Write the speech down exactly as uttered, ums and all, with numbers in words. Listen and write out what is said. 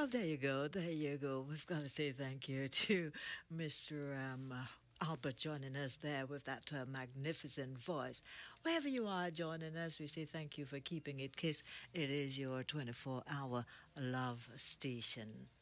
Well, there you go. There you go. We've got to say thank you to Mister Um, uh, Albert joining us there with that uh, magnificent voice. Wherever you are joining us, we say thank you for keeping it Kiss. It is your twenty-four hour love station.